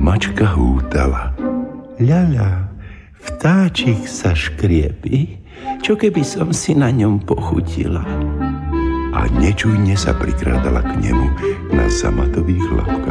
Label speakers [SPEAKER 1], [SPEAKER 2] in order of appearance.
[SPEAKER 1] Mačka hútala. Ľaľa, vtáčik sa škriepi, čo keby som si na ňom pochutila. A nečujne sa prikrádala k nemu na zamatových labkách.